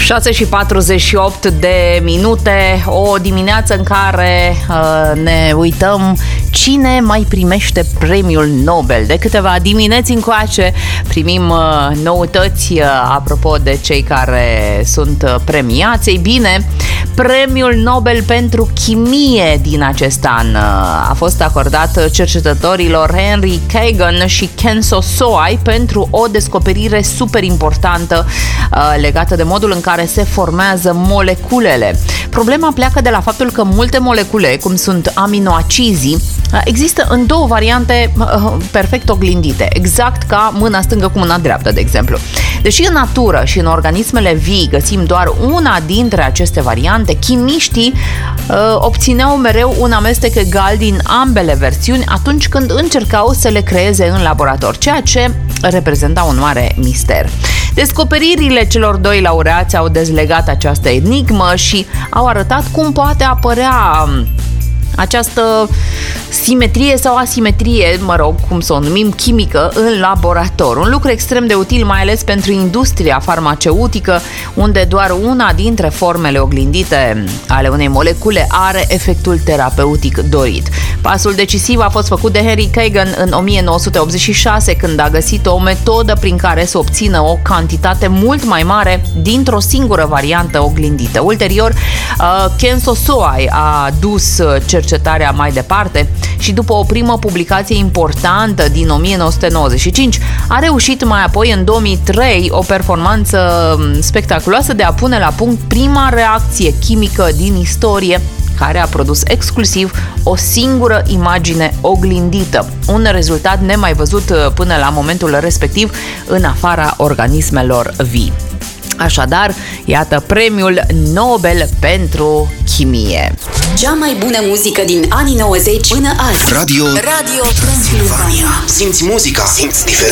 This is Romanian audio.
6:48 de minute, o dimineață în care ne uităm cine mai primește premiul Nobel. De câteva dimineți încoace primim noutăți apropo de cei care sunt premiați. Ei bine, premiul Nobel pentru chimie din acest an a fost acordat cercetătorilor Henry Kagan și Kenzo Soai pentru o descoperire super importantă legată de modul în care se formează moleculele. Problema pleacă de la faptul că multe molecule, cum sunt aminoacizii, există în două variante perfect oglindite, exact ca mâna stângă cu mâna dreaptă, de exemplu. Deși în natură și în organismele vii găsim doar una dintre aceste variante, chimiștii obțineau mereu un amestec egal din ambele versiuni atunci când încercau să le creeze în laborator, ceea ce reprezenta un mare mister. Descoperirile celor doi laureați au dezlegat această enigmă și au arătat cum poate apărea această simetrie sau asimetrie, cum să o numim, chimică în laborator. Un lucru extrem de util, mai ales pentru industria farmaceutică, unde doar una dintre formele oglindite ale unei molecule are efectul terapeutic dorit. Pasul decisiv a fost făcut de Henry Kagan în 1986, când a găsit o metodă prin care să obțină o cantitate mult mai mare dintr-o singură variantă oglindită. Ulterior, Kenzo Soai a dus cercetarea mai departe și după o primă publicație importantă din 1995 a reușit mai apoi în 2003 o performanță spectaculoasă de a pune la punct prima reacție chimică din istorie care a produs exclusiv o singură imagine oglindită, un rezultat nemai văzut până la momentul respectiv în afara organismelor vii. Așadar, iată premiul Nobel pentru chimie. Cea mai bună muzică din anii 90 până azi. Radio Transilvania. Simți muzica, simți diferența.